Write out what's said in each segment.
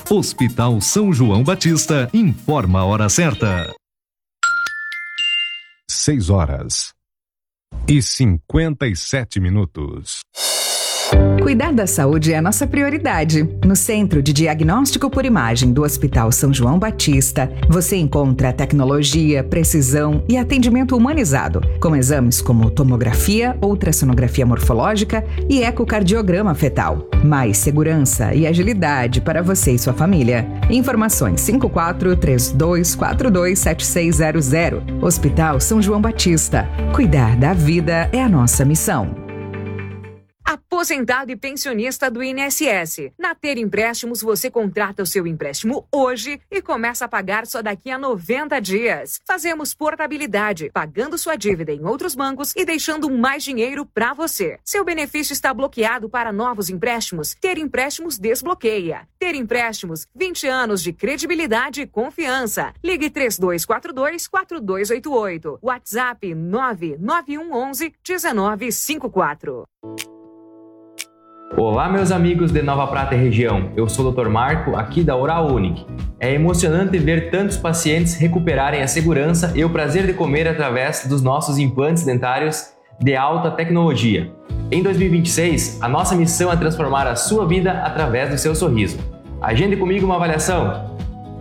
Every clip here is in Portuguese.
Hospital São João Batista informa a hora certa. 6:57. Cuidar da saúde é a nossa prioridade. No Centro de Diagnóstico por Imagem do Hospital São João Batista, você encontra tecnologia, precisão e atendimento humanizado, com exames como tomografia, ultrassonografia morfológica e ecocardiograma fetal. Mais segurança e agilidade para você e sua família. Informações 5432427600. Hospital São João Batista. Cuidar da vida é a nossa missão. Aposentado e pensionista do INSS. Na Ter Empréstimos, você contrata o seu empréstimo hoje e começa a pagar só daqui a 90 dias. Fazemos portabilidade, pagando sua dívida em outros bancos e deixando mais dinheiro para você. Seu benefício está bloqueado para novos empréstimos? Ter Empréstimos desbloqueia. Ter Empréstimos, 20 anos de credibilidade e confiança. Ligue 3242-4288. WhatsApp 99111-1954. Olá, meus amigos de Nova Prata e região. Eu sou o Dr. Marco, aqui da Oral Unique. É emocionante ver tantos pacientes recuperarem a segurança e o prazer de comer através dos nossos implantes dentários de alta tecnologia. Em 2026, a nossa missão é transformar a sua vida através do seu sorriso. Agende comigo uma avaliação.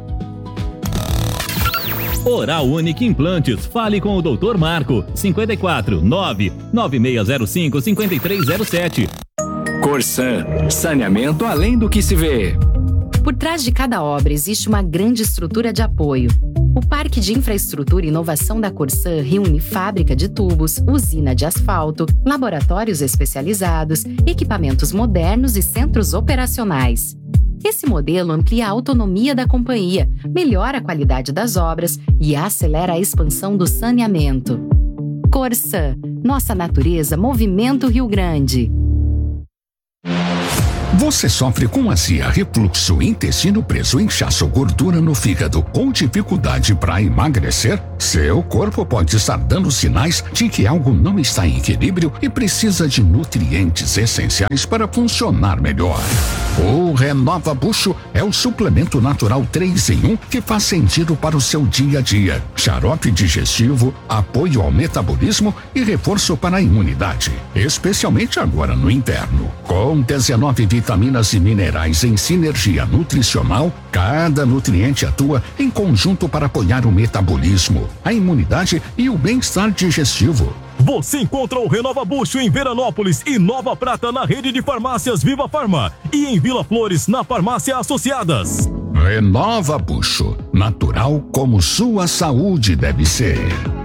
Oral Unique Implantes. Fale com o Dr. Marco. 54 99605 5307. Corsan, saneamento além do que se vê. Por trás de cada obra existe uma grande estrutura de apoio. O Parque de Infraestrutura e Inovação da Corsan reúne fábrica de tubos, usina de asfalto, laboratórios especializados, equipamentos modernos e centros operacionais. Esse modelo amplia a autonomia da companhia, melhora a qualidade das obras e acelera a expansão do saneamento. Corsan, nossa natureza, Movimento Rio Grande. Você sofre com azia, refluxo, intestino preso, inchaço, gordura no fígado ou dificuldade para emagrecer? Seu corpo pode estar dando sinais de que algo não está em equilíbrio e precisa de nutrientes essenciais para funcionar melhor. O Renova Bucho é o suplemento natural 3 em 1 que faz sentido para o seu dia a dia. Xarope digestivo, apoio ao metabolismo e reforço para a imunidade, especialmente agora no inverno. Com 19 vitaminas e minerais em sinergia nutricional, cada nutriente atua em conjunto para apoiar o metabolismo, a imunidade e o bem-estar digestivo. Você encontra o Renova Bucho em Veranópolis e Nova Prata na rede de farmácias Viva Farma e em Vila Flores na Farmácia Associadas. Renova Bucho, natural como sua saúde deve ser.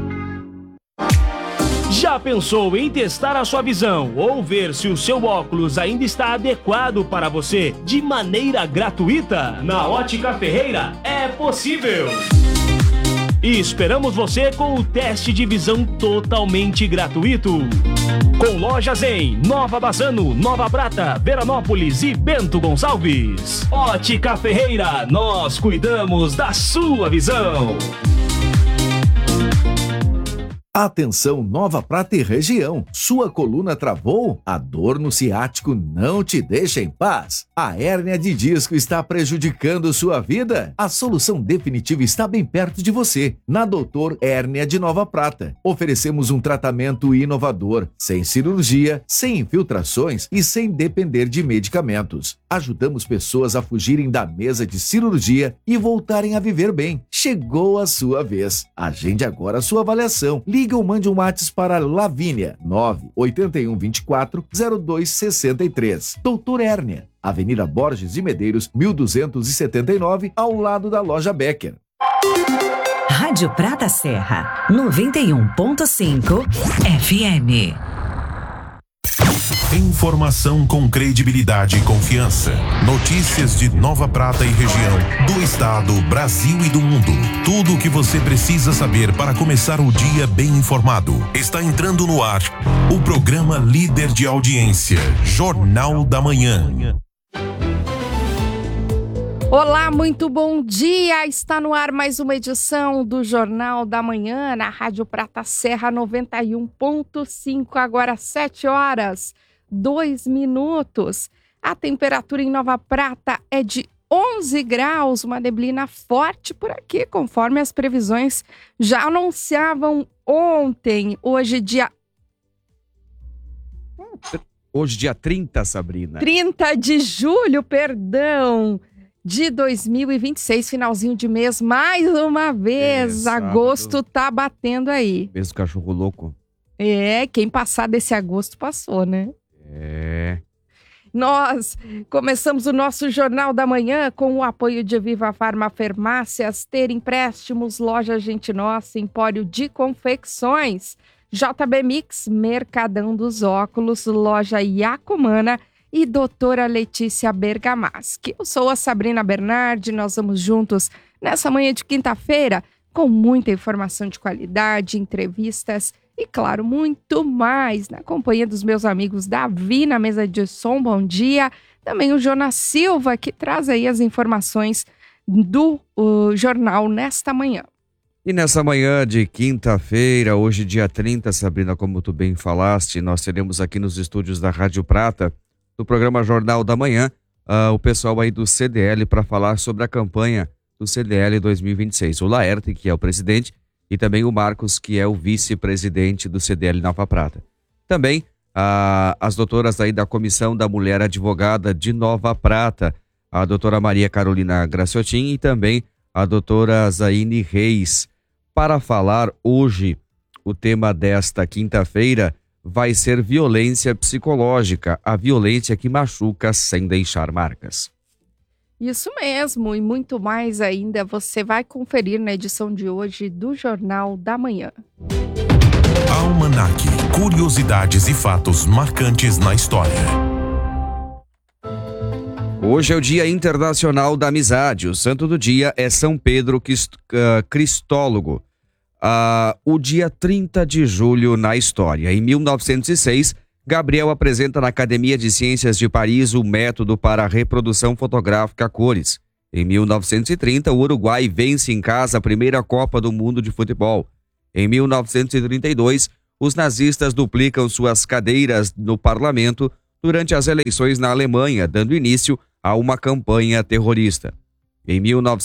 Já pensou em testar a sua visão ou ver se o seu óculos ainda está adequado para você de maneira gratuita? Na Ótica Ferreira é possível! E esperamos você com o teste de visão totalmente gratuito. Com lojas em Nova Bassano, Nova Prata, Veranópolis e Bento Gonçalves. Ótica Ferreira, nós cuidamos da sua visão. Atenção, Nova Prata e região. Sua coluna travou? A dor no ciático não te deixa em paz? A hérnia de disco está prejudicando sua vida? A solução definitiva está bem perto de você. Na Doutor Hérnia de Nova Prata. Oferecemos um tratamento inovador, sem cirurgia, sem infiltrações e sem depender de medicamentos. Ajudamos pessoas a fugirem da mesa de cirurgia e voltarem a viver bem. Chegou a sua vez. Agende agora a sua avaliação. Liga ou mande um WhatsApp para Lavínia, 981240263. Doutor Hérnia, Avenida Borges de Medeiros, 1279, ao lado da Loja Becker. Rádio Prata Serra, 91.5 FM. Informação com credibilidade e confiança. Notícias de Nova Prata e região, do estado, Brasil e do mundo. Tudo o que você precisa saber para começar o dia bem informado. Está entrando no ar o programa líder de audiência, Jornal da Manhã. Olá, muito bom dia! Está no ar mais uma edição do Jornal da Manhã na Rádio Prata Serra 91.5, agora 7h02. A temperatura em Nova Prata é de 11 graus, uma neblina forte por aqui, conforme as previsões já anunciavam ontem. Hoje, dia 30, Sabrina. 30 de julho, de 2026, finalzinho de mês, mais uma vez. Agosto tá batendo aí. Mês do cachorro louco. Quem passar desse agosto passou, né? Nós começamos o nosso Jornal da Manhã com o apoio de Viva Farma Farmácias, Ter Empréstimos, Loja Gente Nossa, Empório de Confecções, JB Mix, Mercadão dos Óculos, Loja Iacomana e Doutora Letícia Bergamaschi. Eu sou a Sabrina Bernardi, nós vamos juntos nessa manhã de quinta-feira com muita informação de qualidade, entrevistas e, claro, muito mais, na companhia dos meus amigos Davi na mesa de som, bom dia. Também o Jonas Silva, que traz aí as informações do jornal nesta manhã. E nessa manhã de quinta-feira, hoje dia 30, Sabrina, como tu bem falaste, nós teremos aqui nos estúdios da Rádio Prata, no programa Jornal da Manhã, o pessoal aí do CDL para falar sobre a campanha do CDL 2026. O Laerte, que é o presidente, e também o Marcos, que é o vice-presidente do CDL Nova Prata. Também as doutoras aí da Comissão da Mulher Advogada de Nova Prata, a doutora Maria Carolina Graciotin e também a doutora Zaine Reis, para falar hoje, o tema desta quinta-feira vai ser violência psicológica, a violência que machuca sem deixar marcas. Isso mesmo, e muito mais ainda você vai conferir na edição de hoje do Jornal da Manhã. Almanac, curiosidades e fatos marcantes na história. Hoje é o Dia Internacional da Amizade. O santo do dia é São Pedro Cristólogo. O dia 30 de julho na história. Em 1906, Gabriel apresenta na Academia de Ciências de Paris o método para a reprodução fotográfica a cores. Em 1930, o Uruguai vence em casa a primeira Copa do Mundo de futebol. Em 1932, os nazistas duplicam suas cadeiras no parlamento durante as eleições na Alemanha, dando início a uma campanha terrorista. Em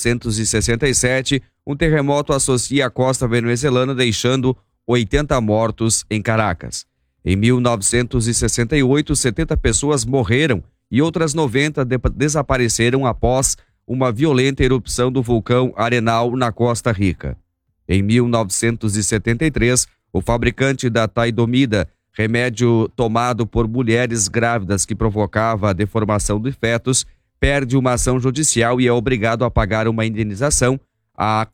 1967, um terremoto associa a costa venezuelana, deixando 80 mortos em Caracas. Em 1968, 70 pessoas morreram e outras 90 desapareceram após uma violenta erupção do vulcão Arenal na Costa Rica. Em 1973, o fabricante da talidomida, remédio tomado por mulheres grávidas que provocava a deformação de fetos, perde uma ação judicial e é obrigado a pagar uma indenização a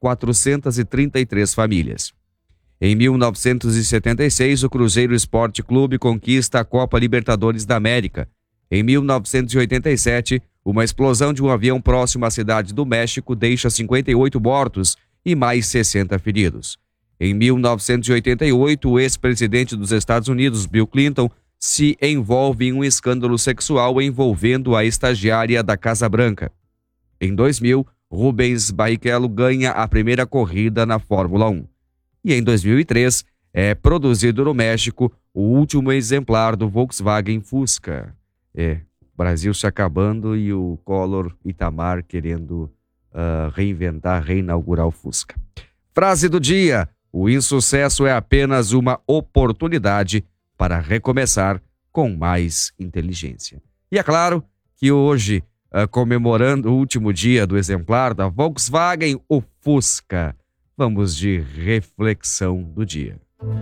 433 famílias. Em 1976, o Cruzeiro Esporte Clube conquista a Copa Libertadores da América. Em 1987, uma explosão de um avião próximo à cidade do México deixa 58 mortos e mais 60 feridos. Em 1988, o ex-presidente dos Estados Unidos, Bill Clinton, se envolve em um escândalo sexual envolvendo a estagiária da Casa Branca. Em 2000, Rubens Barrichello ganha a primeira corrida na Fórmula 1. E em 2003, é produzido no México o último exemplar do Volkswagen Fusca. O Brasil se acabando e o Collor Itamar querendo reinaugurar o Fusca. Frase do dia: o insucesso é apenas uma oportunidade para recomeçar com mais inteligência. E é claro que hoje, comemorando o último dia do exemplar da Volkswagen, o Fusca, vamos de reflexão do dia.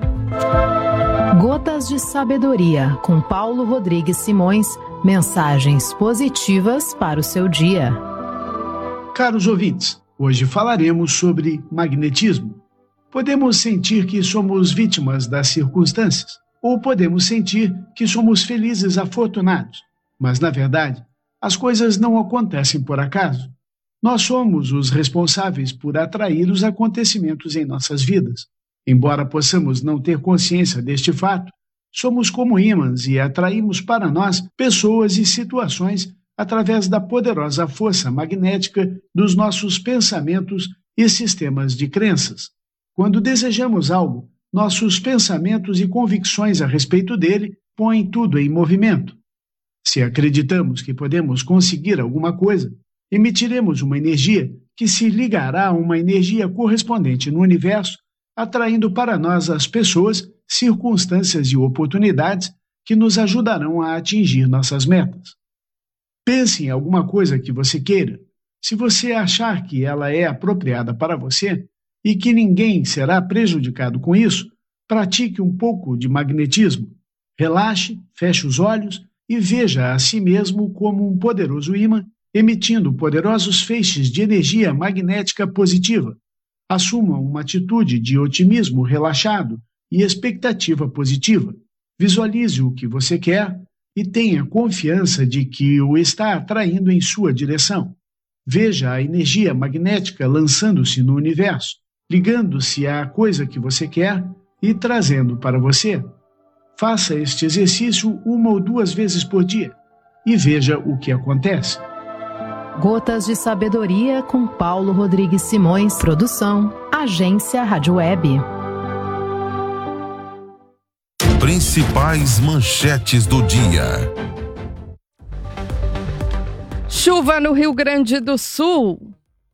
Gotas de Sabedoria, com Paulo Rodrigues Simões. Mensagens positivas para o seu dia. Caros ouvintes, hoje falaremos sobre magnetismo. Podemos sentir que somos vítimas das circunstâncias, ou podemos sentir que somos felizes afortunados. Mas, na verdade, as coisas não acontecem por acaso. Nós somos os responsáveis por atrair os acontecimentos em nossas vidas. Embora possamos não ter consciência deste fato, somos como ímãs e atraímos para nós pessoas e situações através da poderosa força magnética dos nossos pensamentos e sistemas de crenças. Quando desejamos algo, nossos pensamentos e convicções a respeito dele põem tudo em movimento. Se acreditamos que podemos conseguir alguma coisa, emitiremos uma energia que se ligará a uma energia correspondente no universo, atraindo para nós as pessoas, circunstâncias e oportunidades que nos ajudarão a atingir nossas metas. Pense em alguma coisa que você queira. Se você achar que ela é apropriada para você e que ninguém será prejudicado com isso, pratique um pouco de magnetismo. Relaxe, feche os olhos e veja a si mesmo como um poderoso ímã, emitindo poderosos feixes de energia magnética positiva. Assuma uma atitude de otimismo relaxado e expectativa positiva. Visualize o que você quer e tenha confiança de que o está atraindo em sua direção. Veja a energia magnética lançando-se no universo, ligando-se à coisa que você quer e trazendo para você. Faça este exercício 1 ou 2 vezes por dia e veja o que acontece. Gotas de Sabedoria com Paulo Rodrigues Simões. Produção, Agência Rádio Web. Principais manchetes do dia. Chuva no Rio Grande do Sul.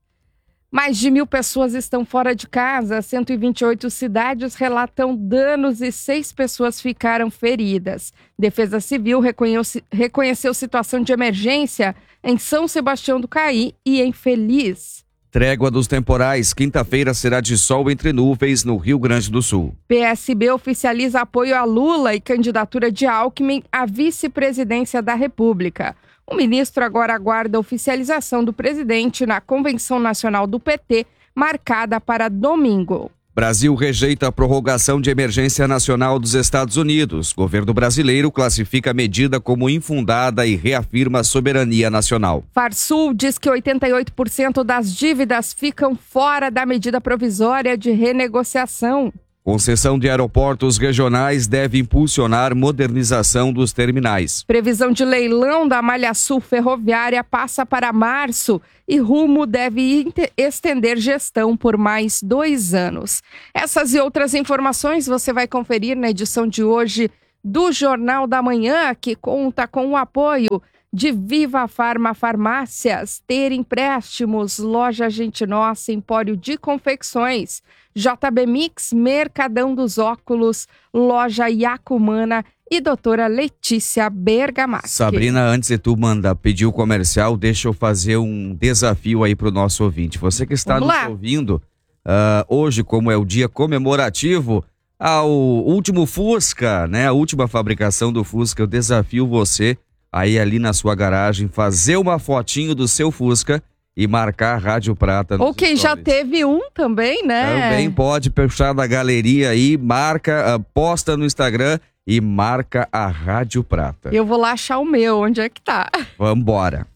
Mais de 1.000 pessoas estão fora de casa. 128 cidades relatam danos e 6 pessoas ficaram feridas. Defesa Civil reconheceu situação de emergência em São Sebastião do Caí e em Feliz. Trégua dos temporais. Quinta-feira será de sol entre nuvens no Rio Grande do Sul. PSB oficializa apoio a Lula e candidatura de Alckmin à vice-presidência da República. O ministro agora aguarda a oficialização do presidente na Convenção Nacional do PT, marcada para domingo. Brasil rejeita a prorrogação de emergência nacional dos Estados Unidos. Governo brasileiro classifica a medida como infundada e reafirma a soberania nacional. Farsul diz que 88% das dívidas ficam fora da medida provisória de renegociação. Concessão de aeroportos regionais deve impulsionar modernização dos terminais. Previsão de leilão da Malha Sul Ferroviária passa para março e Rumo deve estender gestão por mais 2 anos. Essas e outras informações você vai conferir na edição de hoje do Jornal da Manhã, que conta com o apoio de Viva Farma Farmácias, Ter Empréstimos, Loja Gente Nossa, Empório de Confecções, JB Mix, Mercadão dos Óculos, Loja Yacumana e doutora Letícia Bergamaschi. Sabrina, antes de tu pedir o comercial, deixa eu fazer um desafio aí para o nosso ouvinte. Você que está nos ouvindo, hoje, como é o dia comemorativo ao último Fusca, né? A última fabricação do Fusca, eu desafio você aí ali na sua garagem, fazer uma fotinho do seu Fusca e marcar a Rádio Prata. Ou quem já teve um também, né? Também pode puxar da galeria aí, marca, posta no Instagram e marca a Rádio Prata. Eu vou lá achar o meu, onde é que tá? Vambora.